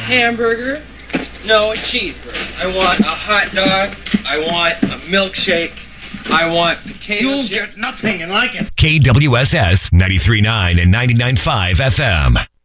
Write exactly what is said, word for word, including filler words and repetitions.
hamburger. No, a cheeseburger. I want a hot dog. I want a milkshake. I want potato You'll chips. get nothing like it. K W S S ninety-three point nine and ninety-nine point five F M.